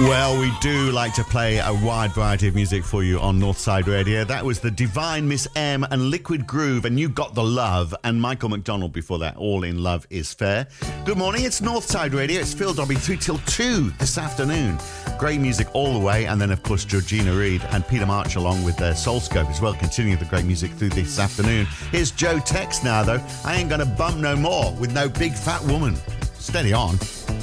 Well, we do like to play a wide variety of music for you on Northside Radio. That was the Divine Miss M and Liquid Groove, and You Got the Love, and Michael McDonald before that, All in Love is Fair. Good morning, it's Northside Radio. It's Phil Dobby through till 2 this afternoon. Great music all the way, and then, of course, Georgina Reid and Peter March along with their Soulscope as well, continuing the great music through this afternoon. Here's Joe Tex now, though. I ain't gonna bump no more with no big fat woman. Steady on.